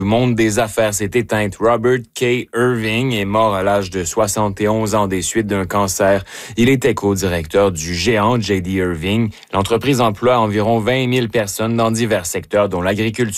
Le monde des affaires s'est éteint. Robert K. Irving est mort à l'âge de 71 ans des suites d'un cancer. Il était co-directeur du géant J.D. Irving. L'entreprise emploie environ 20 000 personnes dans divers secteurs, dont l'agriculture.